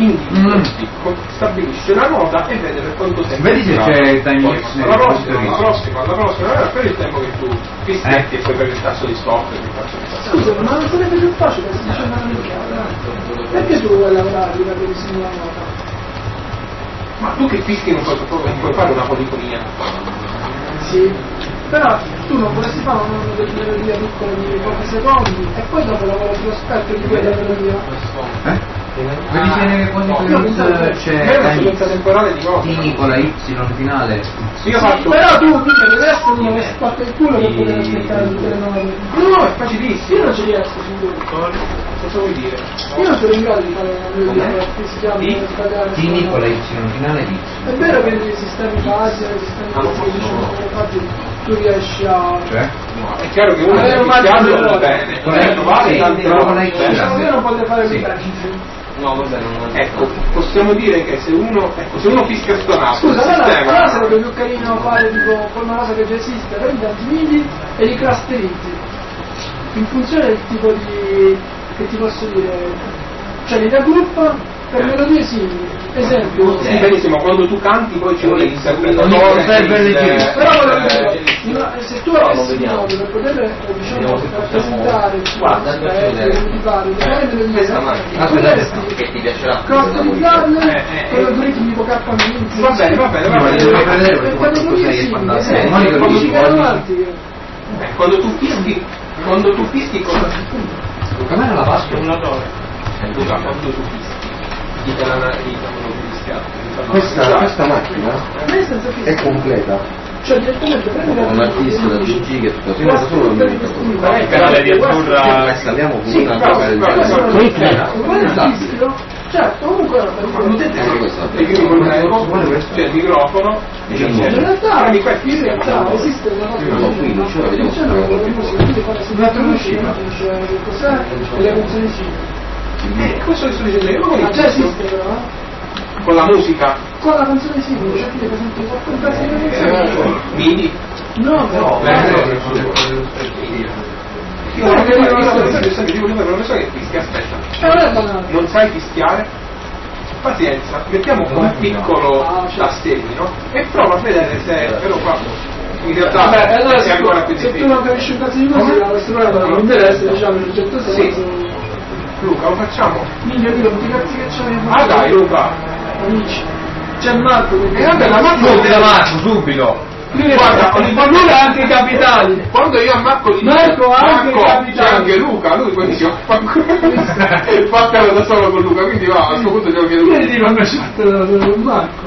stabilisce la nota e vede per quanto tempo. Vedi se c'è il time la prossima, per il tempo che tu fischetti e poi per il tasso di stop e scusa, ma non sarebbe più facile se dice una minchia, perché tu vuoi lavorare per disegno la nota? Ma tu che fischi non puoi fare una polifonia? Sì, però tu non vorresti fare una melodia piccola di pochi secondi e poi dopo lavoro sullo spettro di quella melodia. Vedi che quando c'è una sequenza temporale di nota T con la Y finale. Io faccio. Però tu deve essere uno che spacca il culo per poter aspettare tutte le note. No, è facilissimo. Io non ci riesco, sicuro. Cosa vuoi dire? Io non sono in grado di fare una melodia che si chiama T con la Y finale di. È vero che nei sistemi base, nei sistemi infatti tu riesci a. Cioè? No, è chiaro che uno è fischiato va bene. Io non posso fare più. No, vabbè, ecco, possiamo dire che se uno fischia stonato, scusa, allora sarebbe più carino fare tipo con una cosa che già esiste, prendi antimidi e li clusterizzi in funzione del tipo di, che ti posso dire, cioè li raggruppa per melodie simili. Esempio, sì, benissimo, quando tu canti poi ci vuole l'interpretatore, però se tu avessi un modo per poter rappresentare che ti piacerà clusterizzarle con algoritmi tipo K-Mix. va bene quando tu fischi cosa come era la Pasqua? quando tu fischi questa macchina è completa, cioè direttamente un artista da GG che tutto solo non mi ricordo canale di Azzurra saliamo con una cosa del genere. certo, comunque c'è il microfono in realtà esiste una cosa le funzioni simili. Questo che sto dicendo io già esiste però con la musica con la canzone simile, cioè per esempio qualche MIDI no io non so che fischia, aspetta non sai fischiare, pazienza, mettiamo un piccolo tastierino e prova a vedere se però qua in realtà allora è ancora più se difficile. tu non capisci un cazzo di musica questo programma non interessa, diciamo in un certo senso. Luca, lo facciamo? Miglio di tutti i cazzi che c'è. Ah dai Luca, Amici, c'è Marco che vabbè la Marco subito. Guarda, lui ha anche i capitali. Quando io a Marco gli Marco ha anche i c'è capitali. anche Luca, lui poi dice faccelo da solo con Luca, quindi va, a questo punto devo chiedere Quindi dico una shot con Marco.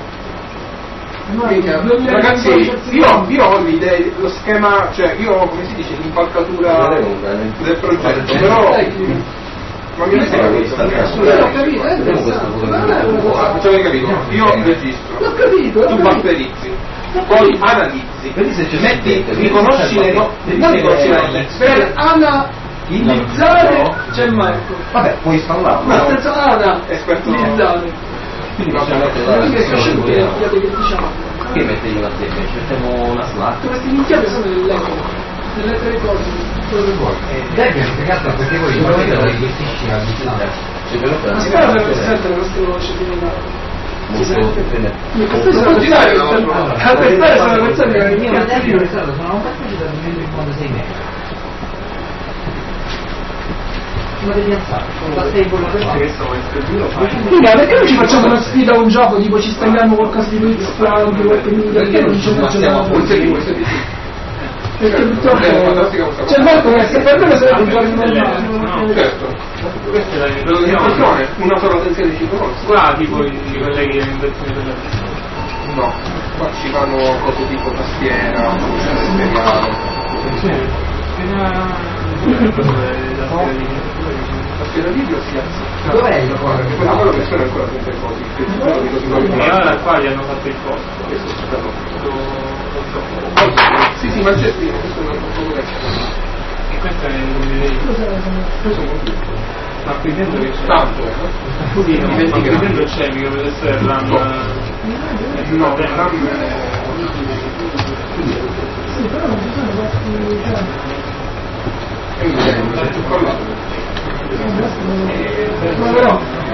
Ragazzi, io ho l'idea, lo schema, cioè io ho, come si dice, l'impalcatura del progetto, però ma mi resta L'ho capito, facciamo capito, io registro, l'ho capito, tu batterizzi, poi analizzi, metti, riconosci le note, per analizzare c'è Marco. vabbè, puoi installarlo. Ma senza esperto analizzare. Quindi possiamo mettere la diciamo che mettergli una zeppa, ci mettiamo una slot. Queste minchiate sono delle lettere cose. Debbia spiegato perché voi non gestisci la vita. Ma spero che non si sente le nostre voci di queste sono continuare sono persone che Io non è stato, sono un partito da 2056 metri. Ma devi alzare, la stable perché non ci facciamo una sfida a un gioco tipo ci stagliamo qualcosa di Luigi Strano di qualche minuto, perché non ci facciamo perché purtroppo c'è Marco che per me sarebbe un gioco normale. Certo, questa è la rivoluzione, una sola tensione di conosco. Qua tipo i colleghi dell'inversione della no, qua ci fanno cose tipo tastiera, tastiera video si alza. Dov'è il lavoro? Perché quello che sono ancora sempre così. e ora qua gli hanno fatto il posto. Sì, ma il gestino, questo non è un E questo è il ma qui dentro che c'è? tanto, Sì, no, ma qui dentro c'è mica per essere il RAM. no, RAM Sì, però non ci sono questi è un collato. però